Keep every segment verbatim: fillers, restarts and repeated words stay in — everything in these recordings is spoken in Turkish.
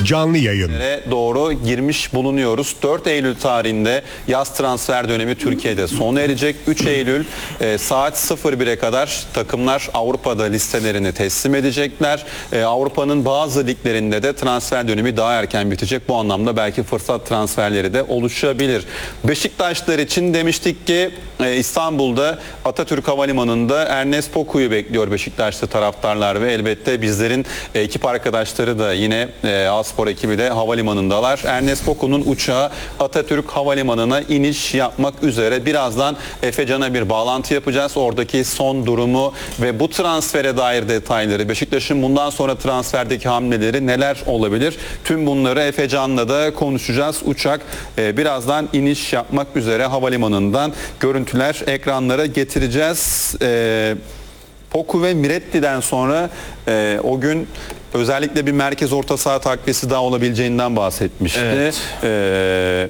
Canlı yayın. Doğru girmiş bulunuyoruz. dört Eylül tarihinde yaz transfer dönemi Türkiye'de sona erecek. üç Eylül e, saat sıfır bire kadar takımlar Avrupa'da listelerini teslim edecekler. E, Avrupa'nın bazı liglerinde de transfer dönemi daha erken bitecek. Bu anlamda belki fırsat transferleri de oluşabilir. Beşiktaşlar için demiştik ki e, İstanbul'da Atatürk Havalimanı'nda Ernest Poku'yu bekliyor Beşiktaşlı taraftarlar ve elbette bizlerin e, ekip arkadaşları da yine e, A-Spor ekibi de havalimanındalar. Ernest Poku'nun uçağı Atatürk Havalimanı'na iniş yapmak üzere. Birazdan Efecan'a bir bağlantı yapacağız. Oradaki son durumu ve bu transfere dair detayları, Beşiktaş'ın bundan sonra transferdeki hamleleri neler olabilir? Tüm bunları Efecan'la da konuşacağız. Uçak e, birazdan iniş yapmak üzere havalimanından görüntüler ekranlara getireceğiz. E, Poku ve Miretti'den sonra e, o gün özellikle bir merkez orta saha takviyesi daha olabileceğinden bahsetmişti. Evet. Ee,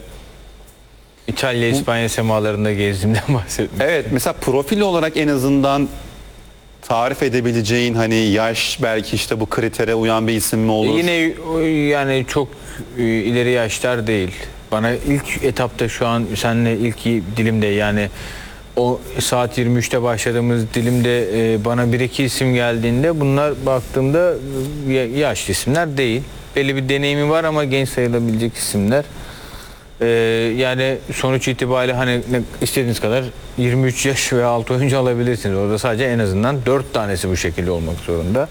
İtalya, İspanya semalarında gezdiğimden bahsetmişti. Evet, mesela profil olarak en azından tarif edebileceğin, hani yaş belki işte bu kritere uyan bir isim mi olur? Yine yani çok ileri yaşlar değil. Bana ilk etapta şu an seninle ilk dilimde, yani o saat yirmi üçte başladığımız dilimde bana bir iki isim geldiğinde bunlar baktığımda yaşlı isimler değil. Belli bir deneyimi var ama genç sayılabilecek isimler. Ee, yani sonuç itibariyle hani istediğiniz kadar yirmi üç yaş veya altı oyuncu alabilirsiniz. Orada sadece en azından dört tanesi bu şekilde olmak zorunda.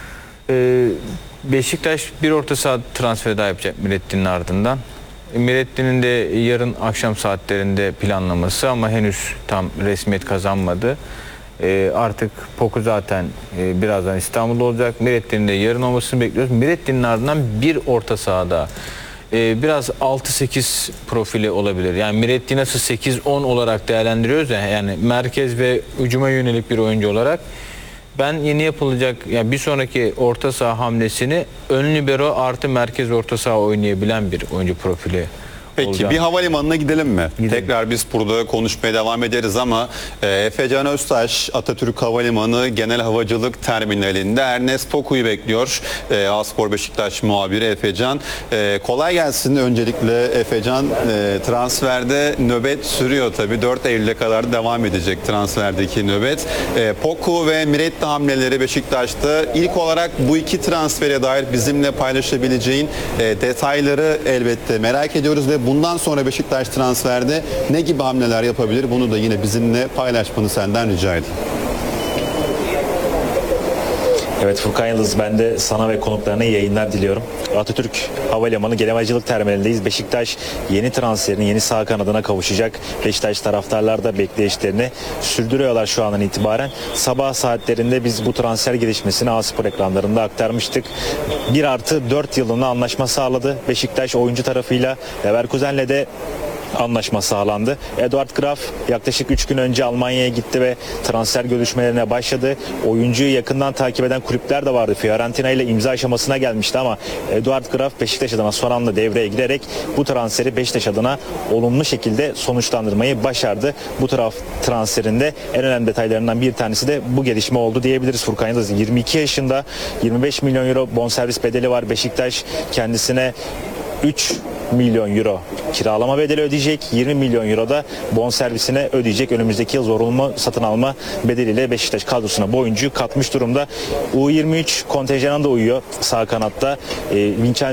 Ee, Beşiktaş bir orta saha transferi daha yapacak Miretti'nin ardından. Miretti'nin de yarın akşam saatlerinde planlaması ama henüz tam resmiyet kazanmadı. Ee, artık Poku zaten e, birazdan İstanbul'da olacak. Miretti'nin de yarın olmasını bekliyoruz. Miretti'nin ardından bir orta sahada e, biraz altı sekiz profili olabilir. Yani Miretti nasıl sekiz on olarak değerlendiriyoruz ya, yani merkez ve hücuma yönelik bir oyuncu olarak. Ben yeni yapılacak, yani bir sonraki orta saha hamlesini ön libero artı merkez orta saha oynayabilen bir oyuncu profili. Peki olacak. Bir havalimanına gidelim mi? Gidelim. Tekrar biz burada konuşmaya devam ederiz ama e, Efecan Öztaş Atatürk Havalimanı Genel Havacılık Terminali'nde Ernest Poku'yu bekliyor. E, A-Spor Beşiktaş muhabiri Efecan. E, kolay gelsin öncelikle Efecan. E, transferde nöbet sürüyor tabii. dört Eylül'e kadar devam edecek transferdeki nöbet. E, Poku ve Miretti hamleleri Beşiktaş'ta. İlk olarak bu iki transfere dair bizimle paylaşabileceğin e, detayları elbette merak ediyoruz ve bundan sonra Beşiktaş transferde ne gibi hamleler yapabilir? Bunu da yine bizimle paylaşmanı senden rica edeyim. Evet Furkan Yıldız, ben de sana ve konuklarına iyi yayınlar diliyorum. Atatürk Havalimanı Genel Havacılık Terminalindeyiz. Beşiktaş yeni transferinin yeni sağ kanadına kavuşacak. Beşiktaş taraftarlar da bekleyişlerini sürdürüyorlar şu andan itibaren. Sabah saatlerinde biz bu transfer gelişmesini A-Spor ekranlarında aktarmıştık. bir artı dört yılına anlaşma sağladı Beşiktaş oyuncu tarafıyla. Leverkusen'le de anlaşma sağlandı. Eduard Graf yaklaşık üç gün önce Almanya'ya gitti ve transfer görüşmelerine başladı. Oyuncuyu yakından takip eden kulüpler de vardı. Fiorentina ile imza aşamasına gelmişti ama Eduard Graf Beşiktaş adına son anda devreye girerek bu transferi Beşiktaş adına olumlu şekilde sonuçlandırmayı başardı. Bu taraf transferinde en önemli detaylarından bir tanesi de bu gelişme oldu diyebiliriz Furkan Yıldız. yirmi iki yaşında, yirmi beş milyon euro bonservis bedeli var. Beşiktaş kendisine üç milyon euro kiralama bedeli ödeyecek, yirmi milyon euro da bonservisine ödeyecek. Önümüzdeki yıl zorunlu satın alma bedeliyle Beşiktaş kadrosuna bu oyuncuyu katmış durumda. U yirmi üç kontenjanı da uyuyor sağ kanatta. E,